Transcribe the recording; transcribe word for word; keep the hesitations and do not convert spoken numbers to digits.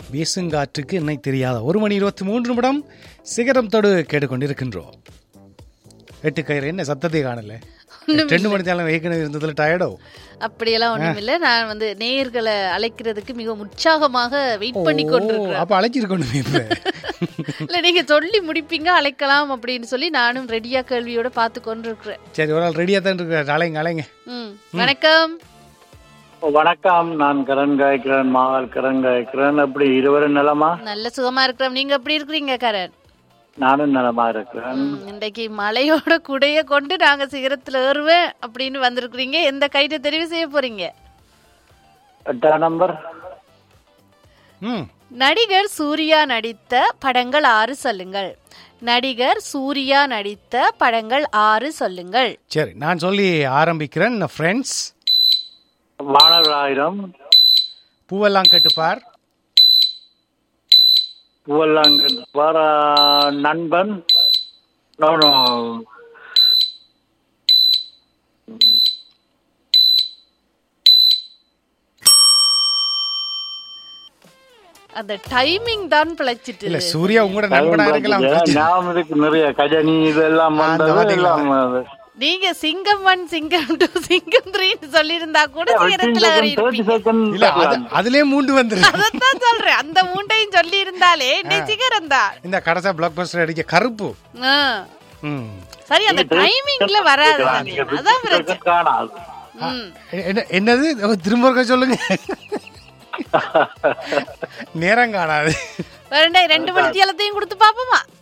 வீசுங்காற்றுக்கு என்னை தெரியாத ஒரு மணி இருபத்தி மூன்று நிமிடம் சிகரம் தொடு கேட்டுக்கொண்டிருக்கின்றோம். எட்டு கயிறு என்ன சத்தத்தை காணல, ரெண்டு மணி நேரம் ஏற்கனவே இருந்ததுல டயர்டோ? அப்படியெல்லாம் ஒண்ணும் இல்ல. நான் வந்து நேயர்களை அழைக்கிறதுக்கு மிகவும் உற்சாகமாக வெயிட் பண்ணி கொண்டிருக்கிறேன். அப்ப அழைச்சிருக்கணும் இல்ல, நீங்க சொல்லி முடிப்பீங்க அழைக்கலாம் அப்படின்னு சொல்லி நானும் ரெடியா கேள்வியோட பார்த்து கொண்டிருக்கிறேன். சரி, ஒரு நாள் ரெடியா தான் இருக்கிறேன். அலைங்க அலைங்க. ம், வணக்கம். வணக்கம், நான் கரண் காய்க்கிறேன், மகள் கரண் காய்க்கிறேன். அப்படி இருவரும் நலமா? நல்ல சுகமா இருக்கிறோம். நீங்க எப்படி இருக்கிறீங்க கரண்? நானும் நலமா இருக்கிறேன். இன்றைக்கு மலையோட குடைய கொண்டு நாங்க சிகரத்துல ஏறுவேன் அப்படின்னு வந்திருக்கிறீங்க. எந்த கைட்டு தெரிவு செய்ய போறீங்க? எட்டாம் நம்பர். நடிகர் சூர்யா நடித்த படங்கள் ஆறு சொல்லுங்கள். நடிகர் சூர்யா நடித்த படங்கள் ஆறு சொல்லுங்கள். சரி, நான் சொல்லி ஆரம்பிக்கிறேன். ஃப்ரெண்ட்ஸ், வானவர் ஆயிரம், பூவெல்லாம் கேட்டுப்பார், பூவெல்லாம் கேட்டுப்பார், நண்பன், அந்த டைமிங் தான் பிழைச்சிட்டு. இல்ல, சூர்யா உங்களோட நண்பனா இருக்கலாம். நிறைய கஜனி இதெல்லாம் நீங்க சிங்கம் ஒன் சிங்கம் டூ சிங்கம் த்ரீன்னு சொல்லியிருந்தா கூட சிகரத்துல இல்ல, அதுலயே மூண்டு வந்துரு. அதான் சொல்றேன், அந்த மூண்டையும் சொல்லி இருந்தாலே சிகரம் தான். இந்த கடைசா பிளாக் பஸ்டர் அடிக்க கருப்பு. சரி, அந்த டைமிங்ல வராது. அதான் பிரச்சனை. என்னது திரும்ப சொல்லுங்க. நேரம் காணாது. ரெண்டு மணி தியாலத்தையும் கொடுத்து பாப்போமா?